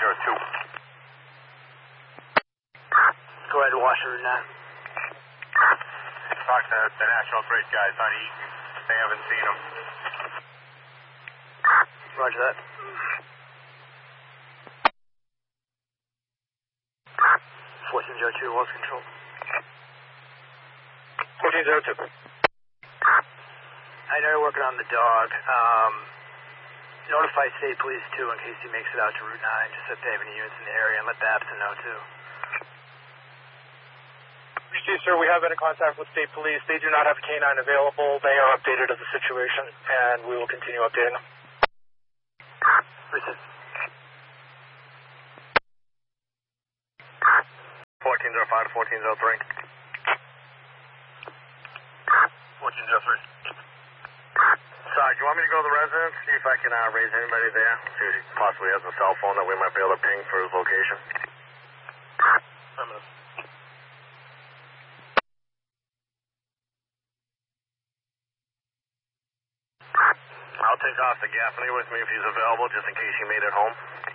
Go ahead and wash Route 9. Talk to the National Grid guys on Eaton. They haven't seen him. Roger that. 1402, what's control? 1402. I know you're working on the dog. Notify state police too in case he makes it out to Route 9, just if they have any units in the area, and let the Babson know too. Excuse, sir, we have been in contact with state police. They do not have a canine available. They are updated of the situation, and we will continue updating them. Listen. 1405 to 1403. 1403. Sarge, you want me to go to the residence, see if I can raise anybody there? See if he possibly has a cell phone that we might be able to ping for his location. I'll take off the Gaffney with me if he's available, just in case he made it home.